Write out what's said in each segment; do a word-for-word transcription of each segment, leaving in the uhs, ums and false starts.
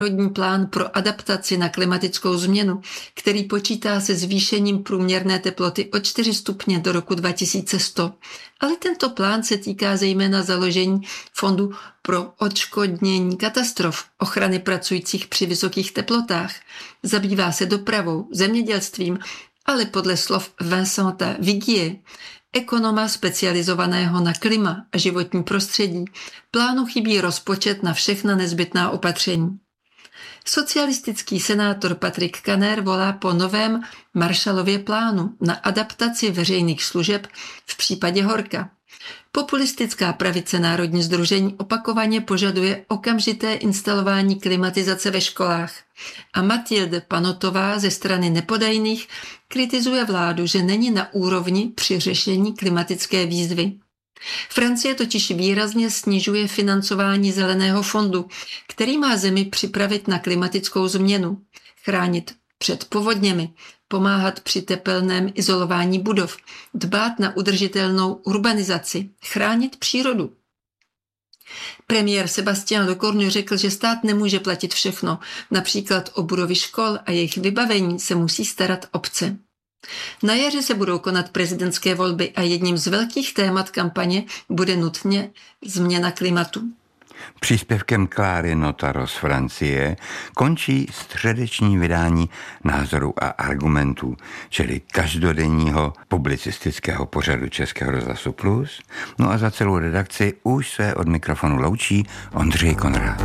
Národní plán pro adaptaci na klimatickou změnu, který počítá se zvýšením průměrné teploty o čtyři stupně do roku dva tisíce sto. Ale tento plán se týká zejména založení fondu pro odškodnění katastrof, ochrany pracujících při vysokých teplotách. Zabývá se dopravou, zemědělstvím, ale podle slov Vincenta Vigie, ekonoma specializovaného na klima a životní prostředí, plánu chybí rozpočet na všechna nezbytná opatření. Socialistický senátor Patrick Kanner volá po novém Marshallově plánu na adaptaci veřejných služeb v případě horka. Populistická pravice Národní sdružení opakovaně požaduje okamžité instalování klimatizace ve školách. A Mathilde Panotová ze strany Nepodajných kritizuje vládu, že není na úrovni při řešení klimatické výzvy. Francie totiž výrazně snižuje financování Zeleného fondu, který má zemi připravit na klimatickou změnu, chránit před povodněmi, pomáhat při tepelném izolování budov, dbát na udržitelnou urbanizaci, chránit přírodu. Premiér Sébastien Lecornu řekl, že stát nemůže platit všechno, například o budovy škol a jejich vybavení se musí starat obce. Na jaře se budou konat prezidentské volby a jedním z velkých témat kampaně bude nutně změna klimatu. Příspěvkem Kláry Notaro z Francie končí středeční vydání Názorů a argumentů, čili každodenního publicistického pořadu Českého rozhlasu Plus. No a za celou redakci už se od mikrofonu loučí Ondřej Konrád.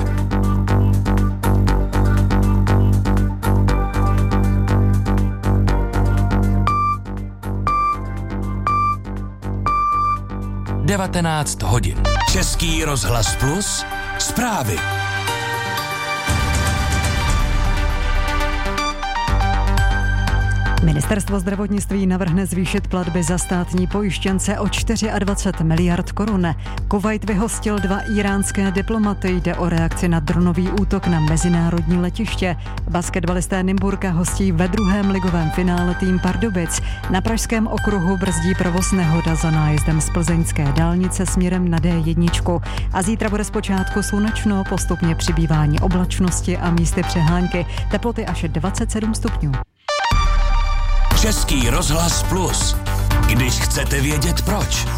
devatenáct hodin. Český rozhlas Plus. Zprávy. Ministerstvo zdravotnictví navrhne zvýšit platby za státní pojištěnce o dvacet čtyři miliard korun. Kuvajt vyhostil dva íránské diplomaty, jde o reakci na dronový útok na mezinárodní letiště. Basketbalisté Nymburka hostí ve druhém ligovém finále tým Pardubic. Na pražském okruhu brzdí provoz nehoda za nájezdem z plzeňské dálnice směrem na dé jedna. A zítra bude zpočátku slunečno, postupně přibývání oblačnosti a místy přehánky. Teploty až dvacet sedm stupňů. Český rozhlas Plus. Když chcete vědět proč.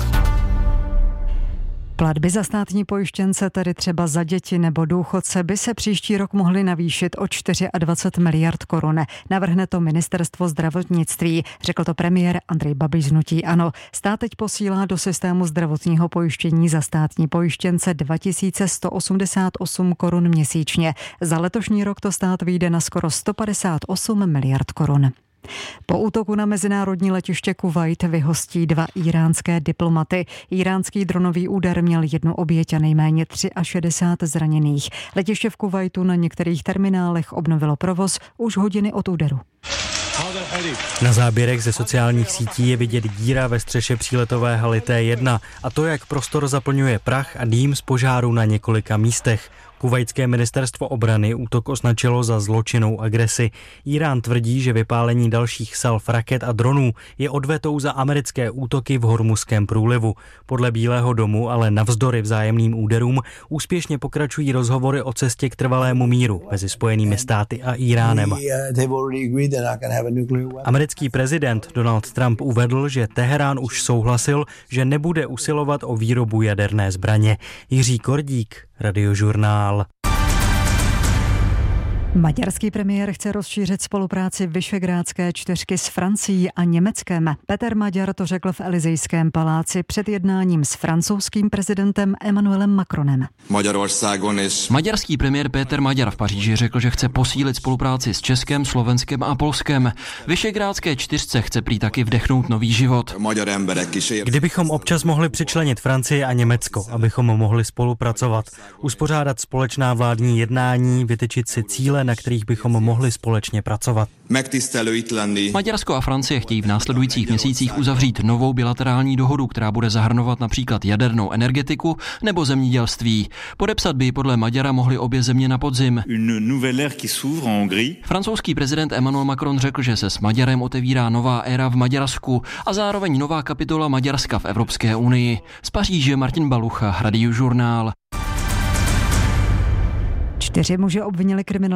Platby za státní pojištěnce, tedy třeba za děti nebo důchodce, by se příští rok mohly navýšit o dvacet čtyři miliard korun. Navrhne to ministerstvo zdravotnictví, řekl to premiér Andrej Babiš z hnutí ANO. Stát teď posílá do systému zdravotního pojištění za státní pojištěnce dva tisíce sto osmdesát osm korun měsíčně. Za letošní rok to stát vyjde na skoro sto padesát osm miliard korun. Po útoku na mezinárodní letiště Kuvajt vyhostí dva íránské diplomaty. Íránský dronový úder měl jednu oběť a nejméně šedesát tři zraněných. Letiště v Kuvajtu na některých terminálech obnovilo provoz už hodiny od úderu. Na záběrech ze sociálních sítí je vidět díra ve střeše příletové haly té jedna a to, jak prostor zaplňuje prach a dým z požáru na několika místech. Kuvajtské ministerstvo obrany útok označilo za zločinnou agresi. Írán tvrdí, že vypálení dalších salv raket a dronů je odvetou za americké útoky v Hormuzském průlivu. Podle Bílého domu ale navzdory vzájemným úderům úspěšně pokračují rozhovory o cestě k trvalému míru mezi Spojenými státy a Íránem. Americký prezident Donald Trump uvedl, že Teherán už souhlasil, že nebude usilovat o výrobu jaderné zbraně. Jiří Kordík, Radiožurnál. Maďarský premiér chce rozšířit spolupráci Visegrádské čtyřky s Francií a Německem. Petr Maďar to řekl v Elizejském paláci před jednáním s francouzským prezidentem Emmanuelem Macronem. Maďarský premiér Péter Maďar v Paříži řekl, že chce posílit spolupráci s Českem, Slovenskem a Polskem. Visegrádské čtyřce chce prý taky vdechnout nový život. Kdybychom občas mohli přičlenit Francii a Německo, abychom mohli spolupracovat, uspořádat společná vládní jednání, vytyčit si cíle, na kterých bychom mohli společně pracovat. Maďarsko a Francie chtějí v následujících měsících uzavřít novou bilaterální dohodu, která bude zahrnovat například jadernou energetiku nebo zemědělství. Podepsat by podle Maďara mohly obě země na podzim. Francouzský prezident Emmanuel Macron řekl, že se s Maďarem otevírá nová éra v Maďarsku a zároveň nová kapitola Maďarska v Evropské unii. Z Paříže Martin Balucha, Radiožurnál. Čtyři muže obvinili kriminalisty